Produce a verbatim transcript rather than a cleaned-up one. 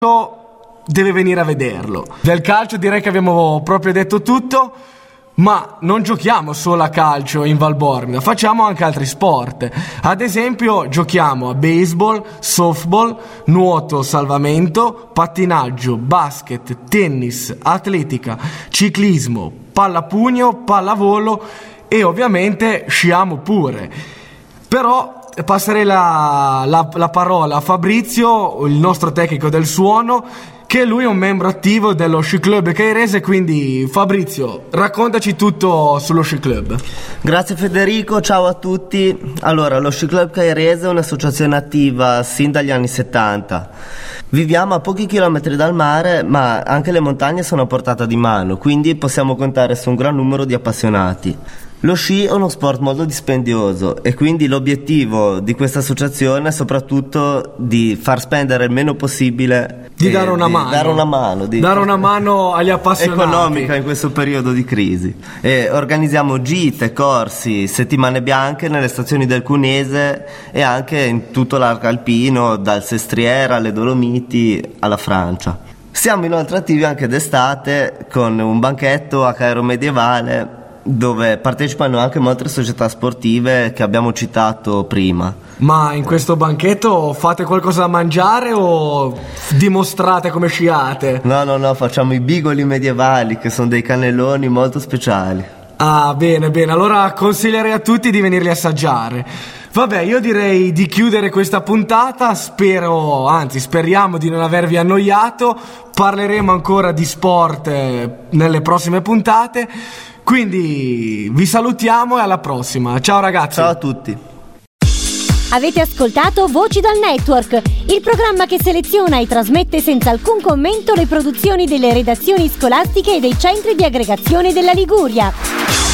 deve venire a vederlo. Del calcio direi che abbiamo proprio detto tutto, ma non giochiamo solo a calcio in Val Bormida, facciamo anche altri sport. Ad esempio giochiamo a baseball, softball, nuoto, salvamento, pattinaggio, basket, tennis, atletica, ciclismo, pallapugno, pallavolo e ovviamente sciamo pure. Però passerei la, la, la parola a Fabrizio, il nostro tecnico del suono, che lui è un membro attivo dello Sci Club Cairese. Quindi Fabrizio, raccontaci tutto sullo Sci Club. Grazie Federico, ciao a tutti. Allora, lo Sci Club Cairese è un'associazione attiva sin dagli anni settanta. Viviamo a pochi chilometri dal mare, ma anche le montagne sono a portata di mano, quindi possiamo contare su un gran numero di appassionati. Lo sci è uno sport molto dispendioso e quindi l'obiettivo di questa associazione è soprattutto di far spendere il meno possibile, di eh, dare una di mano, dare una mano, di dare una mano agli appassionati, economica in questo periodo di crisi. E organizziamo gite, corsi, settimane bianche nelle stazioni del Cunese e anche in tutto l'arco alpino, dal Sestriere alle Dolomiti alla Francia. Siamo inoltre attivi anche d'estate con un banchetto a Cairo Medievale, dove partecipano anche molte società sportive che abbiamo citato prima. Ma in questo banchetto fate qualcosa da mangiare o dimostrate come sciate? No, no, no, facciamo i bigoli medievali, che sono dei cannelloni molto speciali. Ah, bene, bene, allora consiglierei a tutti di venirli a assaggiare. Vabbè, io direi di chiudere questa puntata, spero, anzi speriamo di non avervi annoiato, parleremo ancora di sport nelle prossime puntate. Quindi vi salutiamo e alla prossima. Ciao ragazzi. Ciao a tutti. Avete ascoltato Voci dal Network, il programma che seleziona e trasmette senza alcun commento le produzioni delle redazioni scolastiche e dei centri di aggregazione della Liguria.